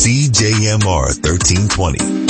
CJMR 1320.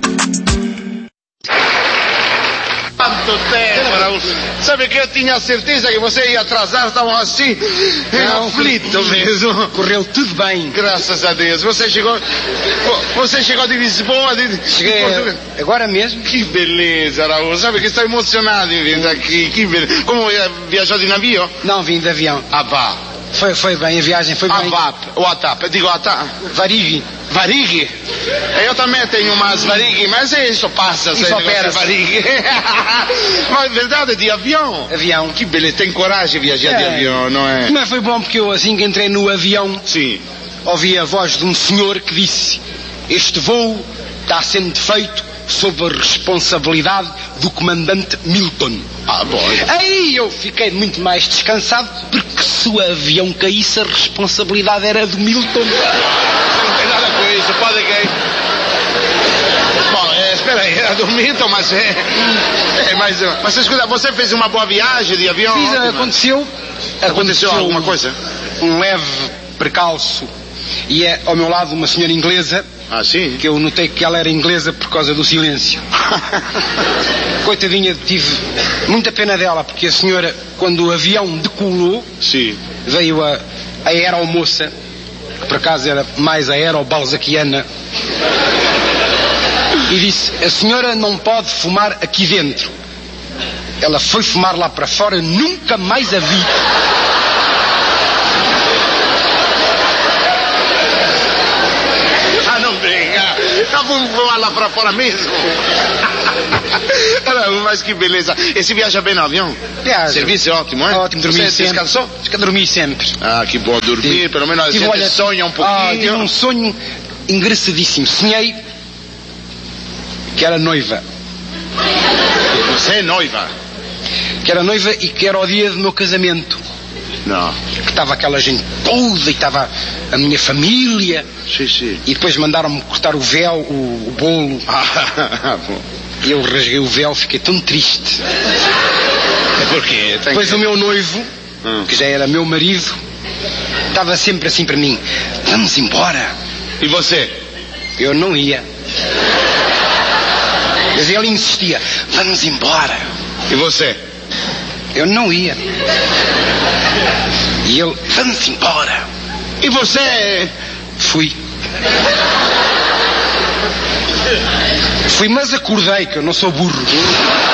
Quanto tempo, Raul. Sabe que eu tinha certeza que você ia atrasar, estavam assim, aflito mesmo. Correu tudo bem. Graças a Deus. Você chegou de Lisboa? Cheguei agora mesmo. Que beleza, Raul. Sabe que estou emocionado em vir daqui. Que beleza. Como viajou de navio? Não, vim de avião. Ah, vá. Foi bem, a viagem foi bem. O ATAP, digo ATAP. Varig. Varig? Eu também tenho umas varig, mas isso passa. Isso opera. Varig. Mas é verdade, de avião? Avião. Que beleza, tem coragem de viajar de avião, não é? Mas foi bom porque eu assim que entrei no avião, sim, ouvi a voz de um senhor que disse: este voo está sendo feito sob a responsabilidade do comandante Milton. Ah, bom. Aí eu fiquei muito mais descansado, porque se o avião caísse, a responsabilidade era do Milton. Não tem nada com isso, pode cair. Bom, espera aí, era do Milton, mas mas escuta, você fez uma boa viagem de avião? Fiz, aconteceu alguma coisa? Um leve percalço. E é ao meu lado uma senhora inglesa. Ah, sim? Que eu notei que ela era inglesa por causa do silêncio. Coitadinha, tive muita pena dela, porque a senhora, quando o avião decolou, sim, veio a aeromoça, que por acaso era mais aerobalzaquiana, e disse: a senhora não pode fumar aqui dentro. Ela foi fumar lá para fora, nunca mais a vi. Vamos voar lá para fora mesmo. Mas que beleza. E se viaja bem no avião? Viaja. Serviço é ótimo, é? Ótimo, dormi sempre. Descansou? Dormi sempre. Ah, que bom dormir. Pelo menos a gente sonha um pouquinho. Tive um sonho engraçadíssimo. Sonhei que era noiva. Você é noiva? Que era noiva e que era o dia do meu casamento. Não. Que estava aquela gente toda e estava a minha família. Sim, sim. E depois mandaram-me cortar o véu, o bolo. Bom. E eu rasguei o véu, fiquei tão triste. Por quê? Depois o meu noivo, que já era meu marido, estava sempre assim para mim: vamos embora. E você? Eu não ia. Mas ele insistia: vamos embora. E você? Eu não ia. E ele: vamos embora. E você? Fui, mas acordei, que eu não sou burro.